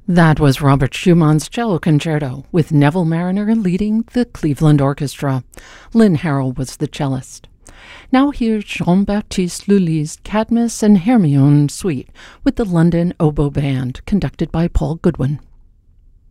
That was Robert Schumann's cello concerto, with Neville Marriner leading the Cleveland Orchestra. Lynn Harrell was the cellist. Now here's Jean-Baptiste Lully's Cadmus and Hermione Suite with the London Oboe Band, conducted by Paul Goodwin.